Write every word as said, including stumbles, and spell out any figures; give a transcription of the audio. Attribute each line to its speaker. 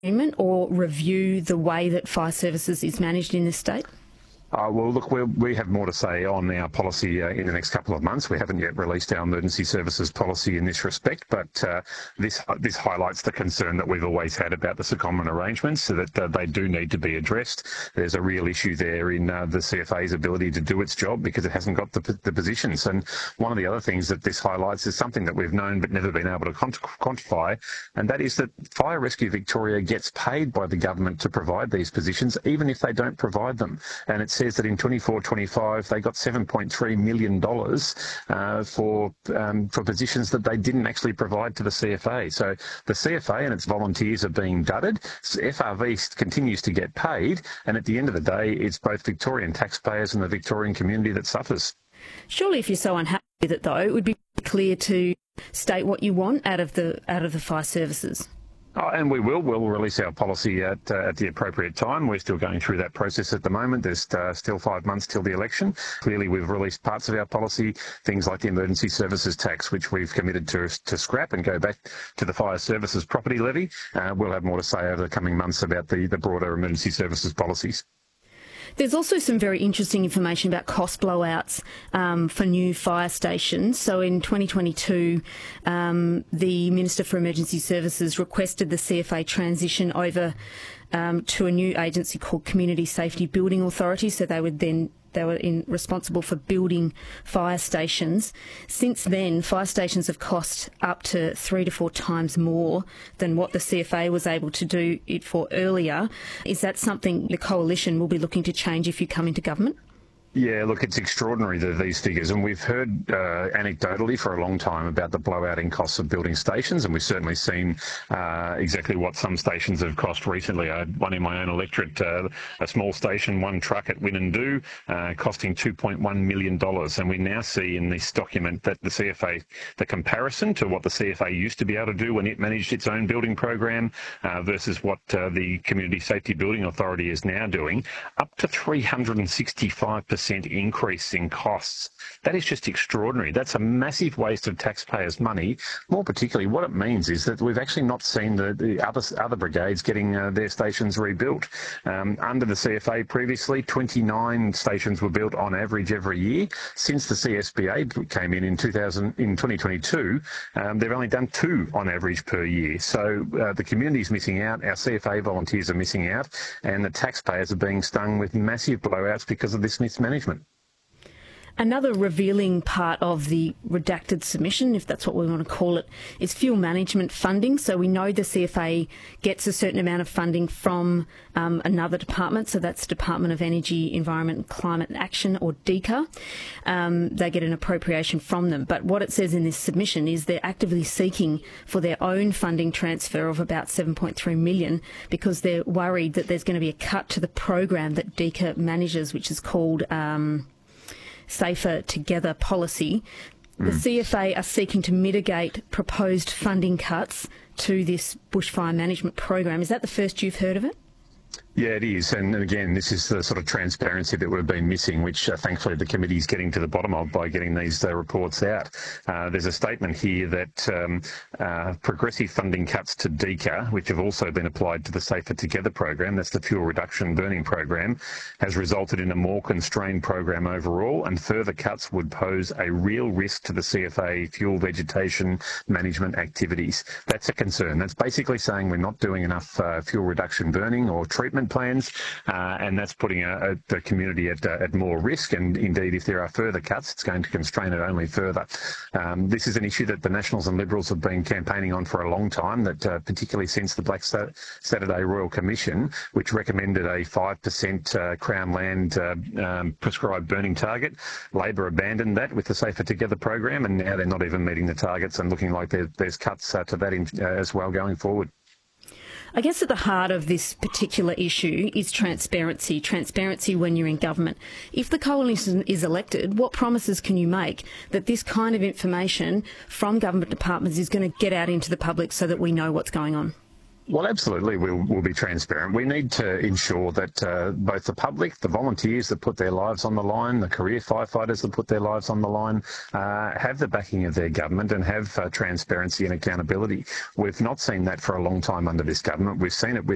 Speaker 1: agreement or review the way that fire services is managed in this state?
Speaker 2: Uh, well, look, we'll, we have more to say on our policy uh, in the next couple of months. We haven't yet released our emergency services policy in this respect, but uh, this this highlights the concern that we've always had about the secondment arrangements, so that uh, they do need to be addressed. There's a real issue there in uh, the C F A's ability to do its job because it hasn't got the, the positions. And one of the other things that this highlights is something that we've known but never been able to quant quantify, and that is that Fire Rescue Victoria gets paid by the government to provide these positions, even if they don't provide them. And it's says that in twenty-four twenty-five they got seven point three million dollars uh, for um, for positions that they didn't actually provide to the C F A. So the C F A and its volunteers are being dudded. F R V continues to get paid, and at the end of the day, it's both Victorian taxpayers and the Victorian community that suffers.
Speaker 1: Surely, if you're so unhappy with it, though, it would be clear to state what you want out of the out of the fire services.
Speaker 2: Oh, and we will. We'll release our policy at uh, at the appropriate time. We're still going through that process at the moment. There's uh, still five months till the election. Clearly, we've released parts of our policy, things like the emergency services tax, which we've committed to to scrap and go back to the fire services property levy. Uh, we'll have more to say over the coming months about the, the broader emergency services policies.
Speaker 1: There's also some very interesting information about cost blowouts um, for new fire stations. So in twenty twenty-two, um, the Minister for Emergency Services requested the C F A transition over um, to a new agency called Community Safety Building Authority. So they would then They were in, responsible for building fire stations. Since then, fire stations have cost up to three to four times more than what the C F A was able to do it for earlier. Is that something the Coalition will be looking to change if you come into government?
Speaker 2: Yeah, look, it's extraordinary, the, these figures, and we've heard uh, anecdotally for a long time about the blowout in costs of building stations, and we've certainly seen uh, exactly what some stations have cost recently. I had one in my own electorate, uh, a small station, one truck at Winnendoo, uh, costing two point one million dollars, and we now see in this document that the C F A, the comparison to what the C F A used to be able to do when it managed its own building program uh, versus what uh, the Community Safety Building Authority is now doing, up to three hundred sixty-five percent increase in costs. That is just extraordinary. That's a massive waste of taxpayers' money. More particularly, what it means is that we've actually not seen the, the other other brigades getting uh, their stations rebuilt. Um, under the C F A previously, twenty-nine stations were built on average every year. Since the C S B A came in in two thousand in twenty twenty-two, um, they've only done two on average per year. So uh, the community's missing out, our C F A volunteers are missing out, and the taxpayers are being stung with massive blowouts because of this mismanagement.
Speaker 1: Another revealing part of the redacted submission, if that's what we want to call it, is fuel management funding. So we know the C F A gets a certain amount of funding from um, another department, so that's Department of Energy, Environment and Climate Action, or DECA. Um, they get an appropriation from them. But what it says in this submission is they're actively seeking for their own funding transfer of about seven point three million dollars because they're worried that there's going to be a cut to the program that DECA manages, which is called Um, Safer Together policy. The mm. C F A are seeking to mitigate proposed funding cuts to this bushfire management program. Is that the first you've heard of it?
Speaker 2: Yeah, it is. And again, this is the sort of transparency that we've been missing, which uh, thankfully the committee is getting to the bottom of by getting these uh, reports out. Uh, there's a statement here that um, uh, progressive funding cuts to DECA, which have also been applied to the Safer Together program, that's the fuel reduction burning program, has resulted in a more constrained program overall, and further cuts would pose a real risk to the C F A fuel vegetation management activities. That's a concern. That's basically saying we're not doing enough uh, fuel reduction burning or treatment plans, uh, and that's putting a, a, the community at, uh, at more risk, and indeed if there are further cuts it's going to constrain it only further. Um, this is an issue that the Nationals and Liberals have been campaigning on for a long time, that uh, particularly since the Black Saturday Royal Commission, which recommended a five percent uh, Crown land uh, um, prescribed burning target. Labor abandoned that with the Safer Together program, and now they're not even meeting the targets and looking like there, there's cuts uh, to that in, uh, as well going forward.
Speaker 1: I guess at the heart of this particular issue is transparency, transparency when you're in government. If the coalition is elected, what promises can you make that this kind of information from government departments is going to get out into the public so that we know what's going on?
Speaker 2: Well, absolutely, we'll, we'll be transparent. We need to ensure that uh, both the public, the volunteers that put their lives on the line, the career firefighters that put their lives on the line, uh, have the backing of their government and have uh, transparency and accountability. We've not seen that for a long time under this government. We've seen it with